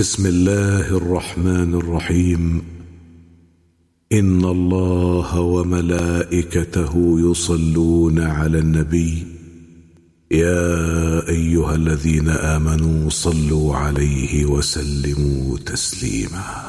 بسم الله الرحمن الرحيم. إن الله وملائكته يصلون على النبي يا أيها الذين آمنوا صلوا عليه وسلموا تسليما.